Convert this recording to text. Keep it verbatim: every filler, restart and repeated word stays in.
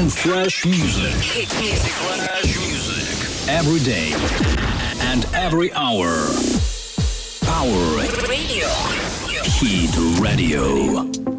and fresh music. Hit music. Fresh music. Every day and every hour. Power Radio. Hit Radio.